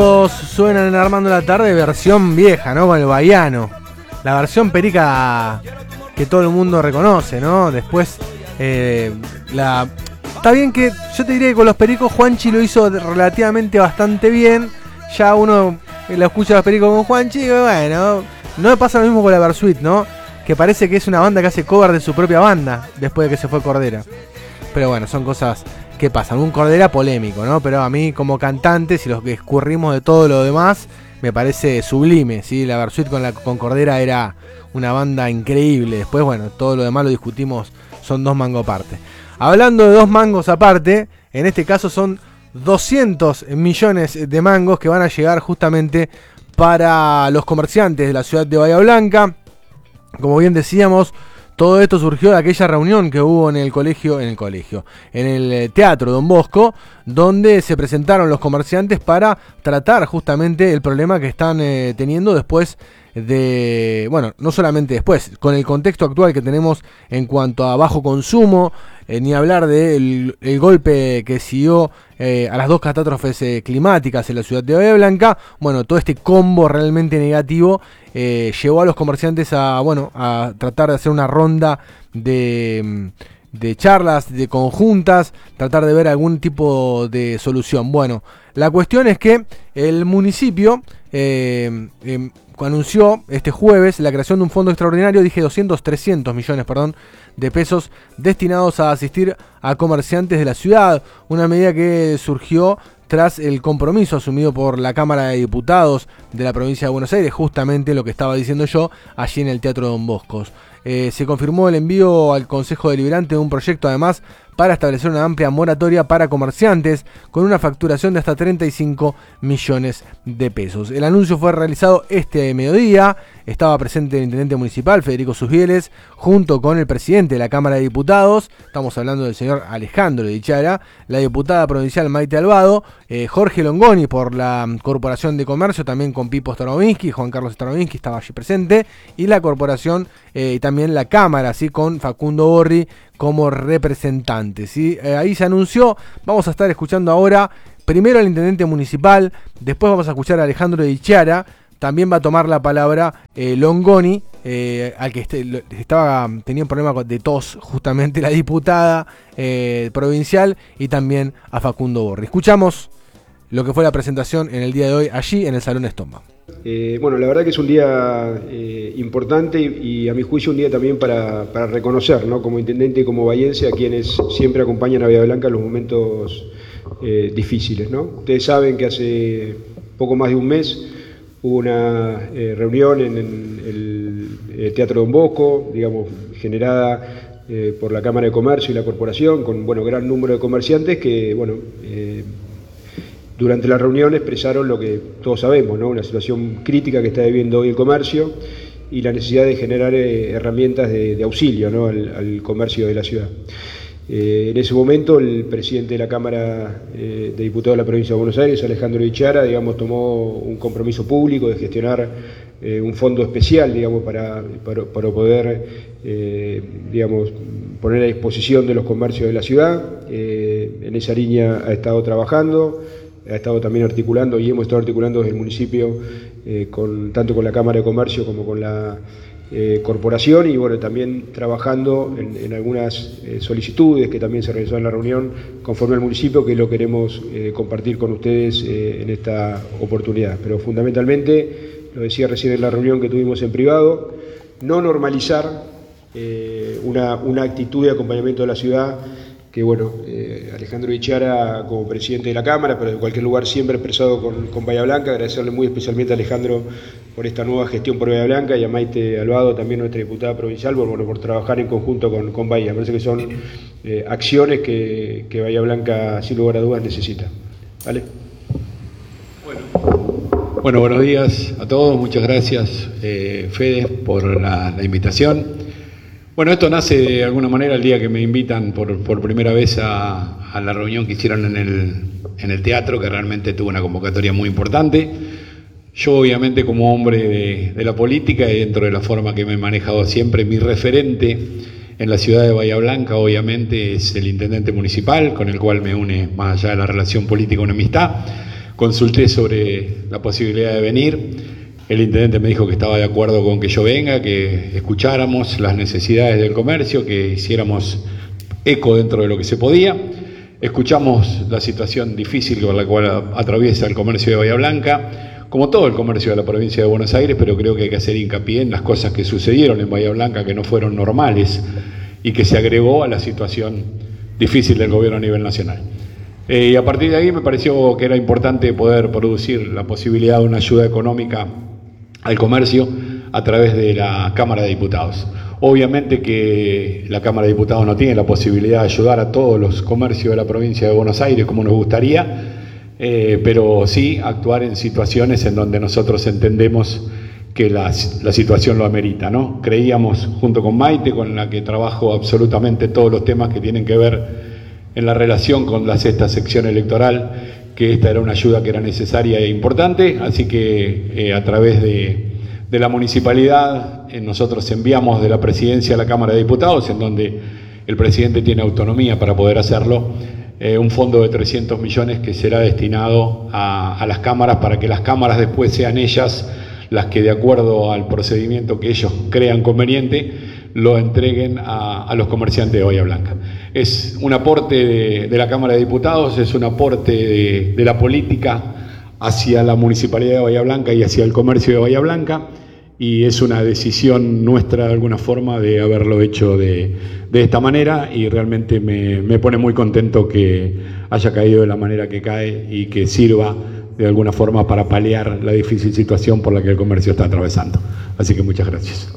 Suenan en Armando la Tarde, versión vieja, ¿no? Con el baiano. La versión perica que todo el mundo reconoce, ¿no? Después, está bien que yo te diría que con los pericos Juanchi lo hizo relativamente bastante bien. Ya uno lo escucha a los pericos con Juanchi y bueno, no me pasa lo mismo con la Versuit, ¿no? Que parece que es una banda que hace cover de su propia banda después de que se fue Cordera. Pero bueno, son cosas que pasan. Un Cordera polémico, ¿no? Pero a mí como cantante, si los que escurrimos de todo lo demás, me parece sublime, ¿sí? La Versuit con Cordera era una banda increíble. Después, bueno, todo lo demás lo discutimos, son dos mangos aparte. Hablando de dos mangos aparte, en este caso son 200 millones de mangos que van a llegar justamente para los comerciantes de la ciudad de Bahía Blanca. Como bien decíamos, todo esto surgió de aquella reunión que hubo en el Teatro Don Bosco, donde se presentaron los comerciantes para tratar justamente el problema que están teniendo después de, bueno, no solamente después, con el contexto actual que tenemos en cuanto a bajo consumo, ni hablar del golpe que siguió a las dos catástrofes climáticas en la ciudad de Bahía Blanca. Bueno, todo este combo realmente negativo llevó a los comerciantes a tratar de hacer una ronda de charlas, de conjuntas, tratar de ver algún tipo de solución. Bueno, la cuestión es que el municipio anunció este jueves la creación de un fondo extraordinario, 300 millones de pesos destinados a asistir a comerciantes de la ciudad, una medida que surgió tras el compromiso asumido por la Cámara de Diputados de la provincia de Buenos Aires, justamente lo que estaba diciendo yo allí en el Teatro Don Bosco. Se confirmó el envío al Consejo Deliberante de un proyecto además para establecer una amplia moratoria para comerciantes con una facturación de hasta 35 millones de pesos. El anuncio fue realizado este mediodía. Estaba presente el intendente municipal Federico Susbieles junto con el presidente de la Cámara de Diputados, estamos hablando del señor Alejandro Di Chiara, la diputada provincial Maite Albado, Jorge Longoni por la Corporación de Comercio, también con Pipo Starobinsky, Juan Carlos Starobinsky estaba allí presente, y la Corporación y también la Cámara, ¿sí? Con Facundo Borri como representante, ¿sí? Ahí se anunció. Vamos a estar escuchando ahora primero al intendente municipal, después vamos a escuchar a Alejandro Di Chiara. También va a tomar la palabra Longoni, al que tenía un problema de tos, justamente la diputada provincial, y también a Facundo Borri. Escuchamos lo que fue la presentación en el día de hoy allí en el Salón Estomba. Bueno, la verdad que es un día importante y a mi juicio un día también para reconocer, ¿no? Como intendente y como bahiense a quienes siempre acompañan a Bahía Blanca en los momentos difíciles, ¿no? Ustedes saben que hace poco más de un mes hubo una reunión en el Teatro Don Bosco, digamos, generada por la Cámara de Comercio y la Corporación, con gran número de comerciantes que, durante la reunión expresaron lo que todos sabemos, ¿no? Una situación crítica que está viviendo hoy el comercio y la necesidad de generar herramientas de auxilio, ¿no? al comercio de la ciudad. En ese momento el presidente de la Cámara de Diputados de la Provincia de Buenos Aires, Alejandro Di Chiara, tomó un compromiso público de gestionar un fondo especial, para poder, poner a disposición de los comercios de la ciudad. En esa línea ha estado trabajando, ha estado también articulando y hemos estado articulando desde el municipio tanto con la Cámara de Comercio como con la Corporación y también trabajando en algunas solicitudes que también se realizaron en la reunión conforme al municipio, que lo queremos compartir con ustedes en esta oportunidad. Pero fundamentalmente, lo decía recién en la reunión que tuvimos en privado, no normalizar una actitud de acompañamiento de la ciudad que Alejandro Di Chiara como presidente de la Cámara, pero en cualquier lugar siempre expresado con Bahía Blanca. Agradecerle muy especialmente a Alejandro por esta nueva gestión por Bahía Blanca y a Maite Albado, también nuestra diputada provincial, por trabajar en conjunto con Bahía. Me parece que son acciones que Bahía Blanca sin lugar a dudas necesita. ¿Vale? Bueno, buenos días a todos, muchas gracias Fede por la invitación. Bueno, esto nace de alguna manera el día que me invitan por primera vez a la reunión que hicieron en el teatro, que realmente tuvo una convocatoria muy importante. Yo obviamente como hombre de la política y dentro de la forma que me he manejado siempre, mi referente en la ciudad de Bahía Blanca obviamente es el intendente municipal, con el cual me une, más allá de la relación política, una amistad. consulté sobre la posibilidad de venir. El intendente me dijo que estaba de acuerdo con que yo venga, que escucháramos las necesidades del comercio, que hiciéramos eco dentro de lo que se podía. Escuchamos la situación difícil con la cual atraviesa el comercio de Bahía Blanca, como todo el comercio de la provincia de Buenos Aires, pero creo que hay que hacer hincapié en las cosas que sucedieron en Bahía Blanca, que no fueron normales y que se agregó a la situación difícil del gobierno a nivel nacional. Y a partir de ahí me pareció que era importante poder producir la posibilidad de una ayuda económica al comercio a través de la Cámara de Diputados. Obviamente que la Cámara de Diputados no tiene la posibilidad de ayudar a todos los comercios de la provincia de Buenos Aires como nos gustaría, pero sí actuar en situaciones en donde nosotros entendemos que la situación lo amerita, ¿no? Creíamos, junto con Maite, con la que trabajo absolutamente todos los temas que tienen que ver en la relación con la sexta sección electoral, que esta era una ayuda que era necesaria e importante, así que a través de la municipalidad nosotros enviamos de la presidencia a la Cámara de Diputados, en donde el presidente tiene autonomía para poder hacerlo, un fondo de 300 millones que será destinado a las cámaras, para que las cámaras después sean ellas las que, de acuerdo al procedimiento que ellos crean conveniente, lo entreguen a los comerciantes de Bahía Blanca. Es un aporte de la Cámara de Diputados, es un aporte de la política hacia la Municipalidad de Bahía Blanca y hacia el comercio de Bahía Blanca, y es una decisión nuestra de alguna forma de haberlo hecho de esta manera, y realmente me pone muy contento que haya caído de la manera que cae y que sirva de alguna forma para paliar la difícil situación por la que el comercio está atravesando. Así que muchas gracias.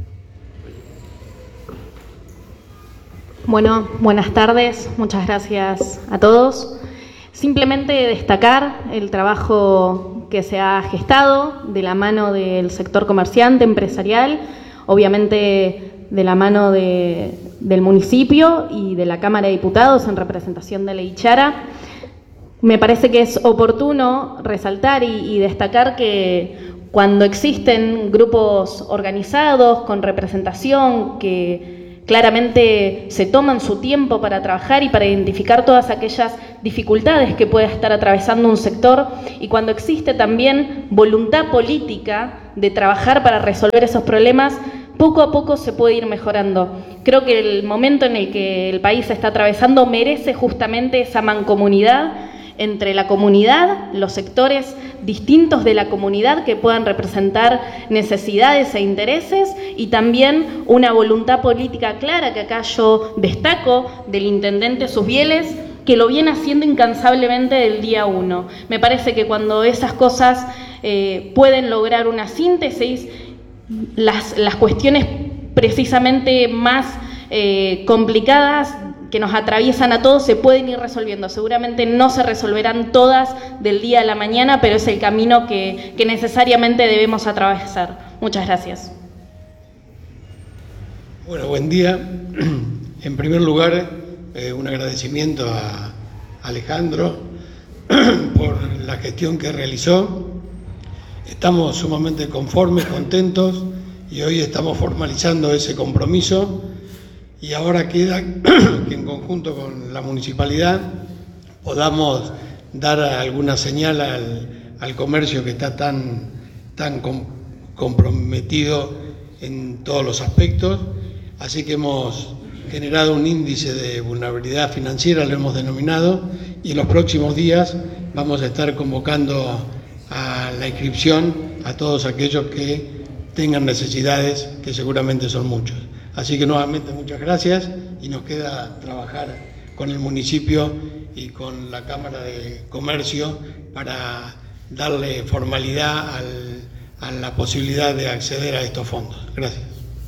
Bueno, buenas tardes, muchas gracias a todos. Simplemente destacar el trabajo que se ha gestado de la mano del sector comerciante, empresarial, obviamente de la mano del municipio y de la Cámara de Diputados en representación de la Ichara. Me parece que es oportuno resaltar y destacar que cuando existen grupos organizados con representación que claramente se toman su tiempo para trabajar y para identificar todas aquellas dificultades que puede estar atravesando un sector, y cuando existe también voluntad política de trabajar para resolver esos problemas, poco a poco se puede ir mejorando. Creo que el momento en el que el país está atravesando merece justamente esa mancomunidad entre la comunidad, los sectores distintos de la comunidad que puedan representar necesidades e intereses, y también una voluntad política clara, que acá yo destaco del intendente Susbieles, que lo viene haciendo incansablemente del día 1. Me parece que cuando esas cosas pueden lograr una síntesis, las cuestiones precisamente más complicadas que nos atraviesan a todos se pueden ir resolviendo. Seguramente no se resolverán todas del día a la mañana, pero es el camino que necesariamente debemos atravesar. Muchas gracias. Bueno, buen día. En primer lugar, un agradecimiento a Alejandro por la gestión que realizó. Estamos sumamente conformes, contentos, y hoy estamos formalizando ese compromiso. Y ahora queda que en conjunto con la municipalidad podamos dar alguna señal al comercio que está tan comprometido en todos los aspectos. Así que hemos generado un índice de vulnerabilidad financiera, lo hemos denominado, y en los próximos días vamos a estar convocando a la inscripción a todos aquellos que tengan necesidades, que seguramente son muchos. Así que nuevamente muchas gracias, y nos queda trabajar con el municipio y con la Cámara de Comercio para darle formalidad a la posibilidad de acceder a estos fondos. Gracias.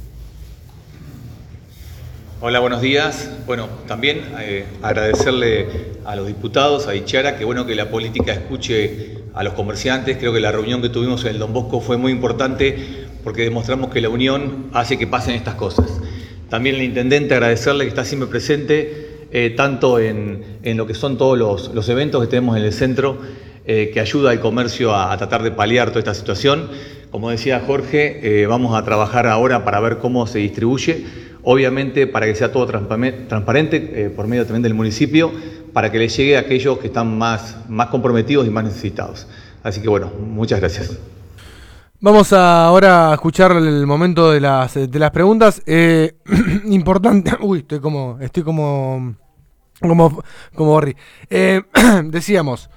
Hola, buenos días. Bueno, también agradecerle a los diputados, a Ichara, que bueno que la política escuche a los comerciantes. Creo que la reunión que tuvimos en el Don Bosco fue muy importante, porque demostramos que la unión hace que pasen estas cosas. También al intendente agradecerle que está siempre presente, tanto en lo que son todos los eventos que tenemos en el centro, que ayuda al comercio a tratar de paliar toda esta situación. Como decía Jorge, vamos a trabajar ahora para ver cómo se distribuye, obviamente para que sea todo transparente, por medio también del municipio, para que le llegue a aquellos que están más comprometidos y más necesitados. Así que bueno, muchas gracias. Vamos ahora a escuchar el momento de las preguntas. Importante. Uy, estoy como Borri. Decíamos,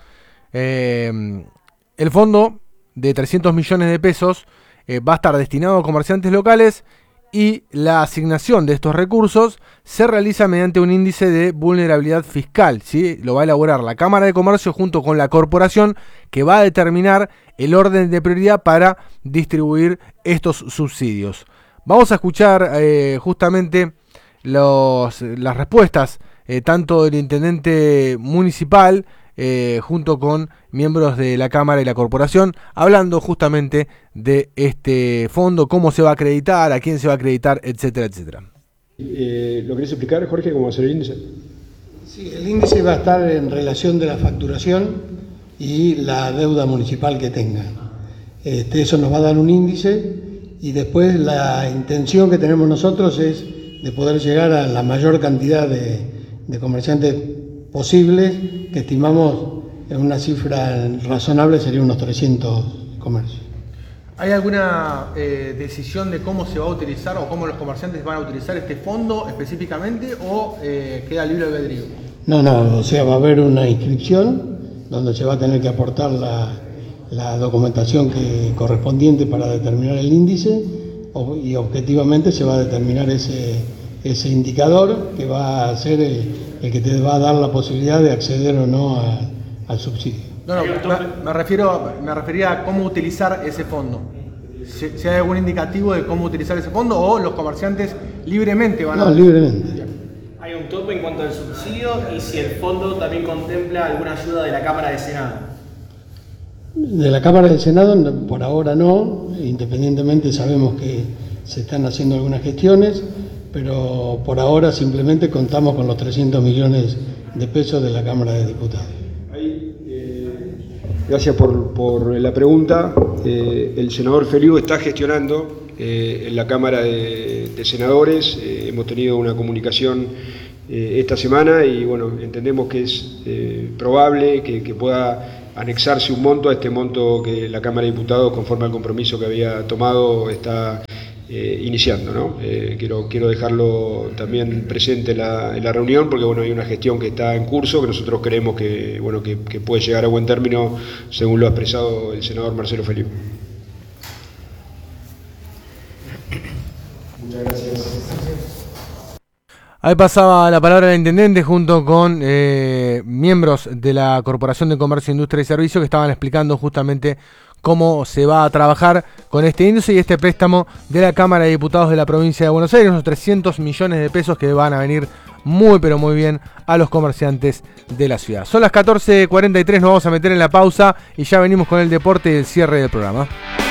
el fondo de 300 millones de pesos va a estar destinado a comerciantes locales y la asignación de estos recursos se realiza mediante un índice de vulnerabilidad fiscal, ¿sí? Lo va a elaborar la Cámara de Comercio junto con la corporación, que va a determinar el orden de prioridad para distribuir estos subsidios. Vamos a escuchar justamente las respuestas tanto del intendente municipal junto con miembros de la Cámara y la Corporación, hablando justamente de este fondo, cómo se va a acreditar, a quién se va a acreditar, etcétera, etcétera. ¿Lo querés explicar, Jorge, cómo va a ser el índice? Sí, el índice va a estar en relación de la facturación y la deuda municipal que tenga. Eso nos va a dar un índice y después la intención que tenemos nosotros es de poder llegar a la mayor cantidad de comerciantes posibles, que estimamos en una cifra razonable sería unos 300 comercios. ¿Hay alguna decisión de cómo se va a utilizar o cómo los comerciantes van a utilizar este fondo específicamente o queda libre albedrío? No, o sea, va a haber una inscripción donde se va a tener que aportar la documentación correspondiente para determinar el índice y objetivamente se va a determinar ese indicador que va a ser el que te va a dar la posibilidad de acceder o no al subsidio. No, me refería a cómo utilizar ese fondo. Si hay algún indicativo de cómo utilizar ese fondo o los comerciantes libremente van a... No, libremente. Hay un tope en cuanto al subsidio y si el fondo también contempla alguna ayuda de la Cámara de Senado. De la Cámara del Senado por ahora no, independientemente sabemos que se están haciendo algunas gestiones, pero por ahora simplemente contamos con los 300 millones de pesos de la Cámara de Diputados. Gracias por la pregunta. El senador Feliu está gestionando en la Cámara de Senadores. Hemos tenido una comunicación esta semana y bueno, entendemos que es probable que pueda anexarse un monto a este monto que la Cámara de Diputados, conforme al compromiso que había tomado, está iniciando, ¿no? Quiero dejarlo también presente en la reunión porque bueno, hay una gestión que está en curso que nosotros creemos que puede llegar a buen término según lo ha expresado el senador Marcelo Feliu. Muchas gracias. Ahí pasaba la palabra del intendente junto con miembros de la Corporación de Comercio, Industria y Servicios que estaban explicando justamente cómo se va a trabajar con este índice y este préstamo de la Cámara de Diputados de la provincia de Buenos Aires, unos 300 millones de pesos que van a venir muy pero muy bien a los comerciantes de la ciudad. Son las 14:43, nos vamos a meter en la pausa y ya venimos con el deporte y el cierre del programa.